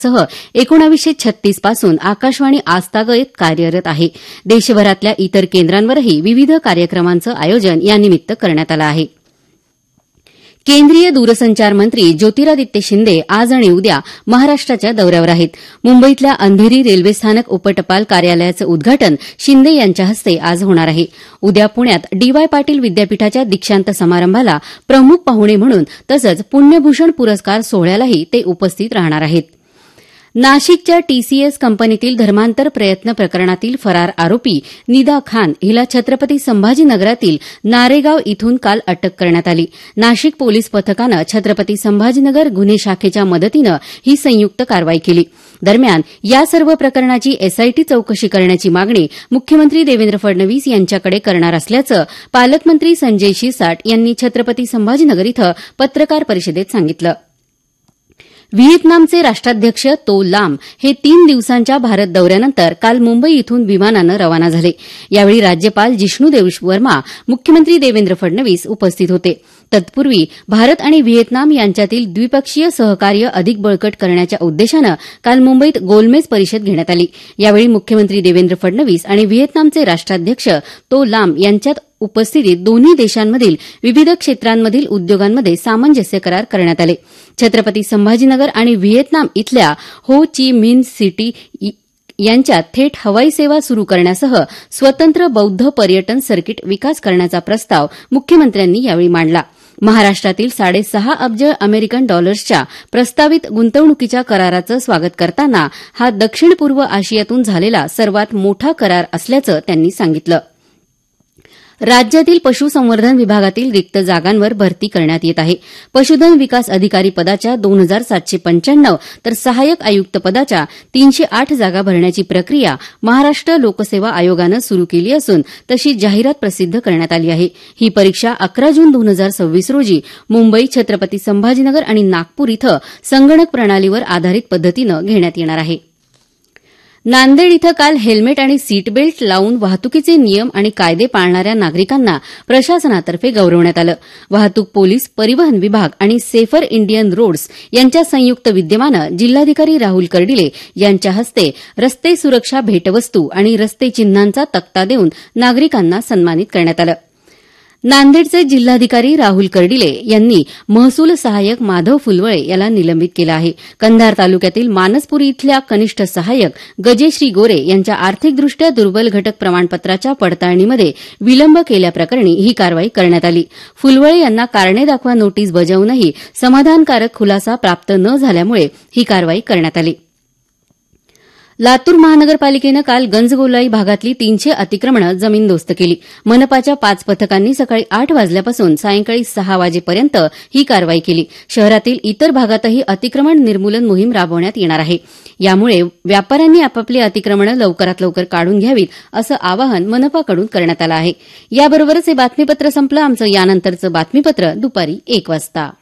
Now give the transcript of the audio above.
सह 1936 पासून आकाशवाणी आजतागत कार्यरत आहे. देशभरातल्या इतर केंद्रांवरही विविध कार्यक्रमांचं आयोजन यानिमित्त करण्यात आलं आहे. केंद्रीय दूरसंचार मंत्री ज्योतिरादित्य शिंदे आज आणि उद्या महाराष्ट्राच्या दौऱ्यावर आहेत. मुंबईतल्या अंधेरी रेल्वे स्थानक उपटपाल कार्यालयाचं उद्घाटन शिंदे यांच्या हस्ते आज होणार आहे. उद्या पुण्यात डी.वाय. पाटील विद्यापीठाच्या दीक्षांत समारंभाला प्रमुख पाहुणे म्हणून तसंच पुण्यभूषण पुरस्कार सोहळ्यालाही ते उपस्थित राहणार आहेत. नाशिकच्या टीसीएस कंपनीतील धर्मांतर प्रयत्न प्रकरणातील फरार आरोपी निदा खान हिला छत्रपती संभाजीनगरातील नारेगाव इथून काल अटक करण्यात आली. नाशिक पोलीस पथकानं छत्रपती संभाजीनगर गुन्हे शाखेच्या मदतीनं ही संयुक्त कारवाई केली. दरम्यान या सर्व प्रकरणाची एसआयटी चौकशी करण्याची मागणी मुख्यमंत्री देवेंद्र फडणवीस यांच्याकडे करणार असल्याचं पालकमंत्री संजय शिरसाट यांनी छत्रपती संभाजीनगर इथं पत्रकार परिषदेत सांगितलं. व्हिएतनामचे राष्ट्राध्यक्ष तो लाम हे 3 दिवसांच्या भारत दौऱ्यानंतर काल मुंबई इथून विमानानं रवाना झाले. यावेळी राज्यपाल जिष्णुदेव वर्मा, मुख्यमंत्री देवेंद्र फडणवीस उपस्थित होते. तत्पूर्वी भारत आणि व्हिएतनाम यांच्यातील द्विपक्षीय सहकार्य अधिक बळकट करण्याच्या उद्देशानं काल मुंबईत गोलमेज परिषद घेण्यात आली. यावेळी मुख्यमंत्री देवेंद्र फडणवीस आणि व्हिएतनामचे राष्ट्राध्यक्ष तो लाम यांच्यात उपस्थितीत दोन्ही देशांमधील विविध क्षेत्रांमधील उद्योगांमध्ये सामंजस्य करार करण्यात आले. छत्रपती संभाजीनगर आणि व्हिएतनाम इथल्या हो ची मिन सिटी यांच्यात थेट हवाई सेवा सुरू करण्यासह स्वतंत्र बौद्ध पर्यटन सर्किट विकास करण्याचा प्रस्ताव मुख्यमंत्र्यांनी यावेळी मांडला. महाराष्ट्रातील 6.5 अब्ज अमेरिकन डॉलर्सच्या प्रस्तावित गुंतवणुकीच्या कराराचं स्वागत करताना हा दक्षिण पूर्व आशियातून झालेला सर्वात मोठा करार असल्याचं त्यांनी सांगितलं. राज्यातील पशुसंवर्धन विभागातील रिक्त जागांवर भरती करण्यात येत आहे. पशुधन विकास अधिकारी पदाच्या 2,795 तर सहाय्यक आयुक्त पदाच्या 308 जागा भरण्याची प्रक्रिया महाराष्ट्र लोकसेवा आयोगानं सुरू केली असून तशी जाहिरात प्रसिद्ध करण्यात आली आहे. ही परीक्षा 11 जून 2026 रोजी मुंबई, छत्रपती संभाजीनगर आणि नागपूर इथं संगणक प्रणालीवर आधारित पद्धतीनं घेण्यात येणार आहे. नांदेड इथं काल हेल्मेट आणि सीट बेल्ट लावून वाहतुकीचे नियम आणि कायदे पाळणाऱ्या नागरिकांना प्रशासनातर्फे गौरवण्यात आलं. वाहतूक पोलीस, परिवहन विभाग आणि सेफर इंडियन रोड्स यांच्या संयुक्त विद्यमानं जिल्हाधिकारी राहुल कर्डिले यांच्या हस्ते रस्ते सुरक्षा भेटवस्तू आणि रस्ते चिन्हांचा तक्ता देऊन नागरिकांना सन्मानित करण्यात आलं. नांदेडचे जिल्हाधिकारी राहुल कर्डिले यांनी महसूल सहाय्यक माधव फुलवळे याला निलंबित केलं आहे. कंधार तालुक्यातील मानसपुरी इथल्या कनिष्ठ सहाय्यक गजेश्री गोरे यांच्या आर्थिकदृष्ट्या दुर्बल घटक प्रमाणपत्राच्या पडताळणीमध्ये विलंब केल्याप्रकरणी ही कारवाई करण्यात आली. फुलवळे यांना कारणे दाखवा नोटीस बजावूनही समाधानकारक खुलासा प्राप्त न झाल्यामुळे ही कारवाई करण्यात आली. लातूर महानगरपालिकेनं काल गंजगोलाई भागातली 300 अतिक्रमणं जमीनदोस्त केली. मनपाच्या 5 पथकांनी सकाळी 8 वाजल्यापासून सायंकाळी 6 वाजेपर्यंत ही कारवाई केली. शहरातील इतर भागातही अतिक्रमण निर्मूलन मोहीम राबवण्यात येणार आहे. यामुळे व्यापाऱ्यांनी आपापली अतिक्रमणं लवकरात लवकर काढून घ्यावीत असं आवाहन मनपाकडून करण्यात आलं आहे. याबरोबरच हे बातमीपत्र संपलं. आमचं यानंतरचं बातमीपत्र दुपारी 1 वाजता.